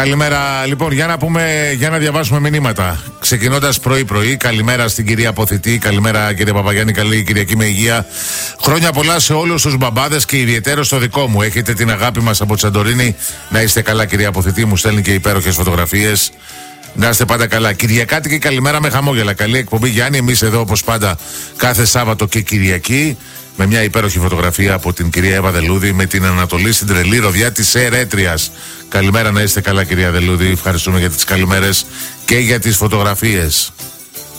Καλημέρα, λοιπόν, για να διαβάσουμε μηνύματα. Ξεκινώντας πρωί-πρωί, καλημέρα στην κυρία Αποθητή, καλημέρα κύριε Παπαγιάννη, καλή Κυριακή με υγεία. Χρόνια πολλά σε όλους τους μπαμπάδες και ιδιαίτερα στο δικό μου. Έχετε την αγάπη μας από τη Σαντορίνη. Να είστε καλά, κυρία Αποθητή, μου στέλνει και υπέροχες φωτογραφίες. Να είστε πάντα καλά. Κυριακάτικη καλημέρα με χαμόγελα. Καλή εκπομπή, Γιάννη. Εμείς εδώ, όπως πάντα, κάθε Σάββατο και Κυριακή. Με μια υπέροχη φωτογραφία από την κυρία Εύα Δελούδη με την Ανατολή στην τρελή ροδιά της Ερέτριας. Καλημέρα, να είστε καλά, κυρία Δελούδη. Ευχαριστούμε για τις καλημέρες και για τις φωτογραφίες.